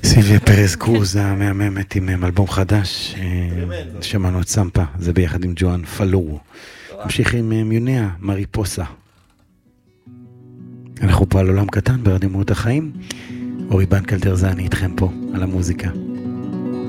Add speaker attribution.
Speaker 1: סילביה פרס קרוז המהממת עם אלבום חדש, שמענו את סמפה, זה ביחד עם ג'ואן פלור. ממשיך עם מיוניה, מריפוסה. אנחנו פה על עולם קטן ברדיו מהות החיים. אורי בנקלטר זה אני איתכם פה על המוזיקה.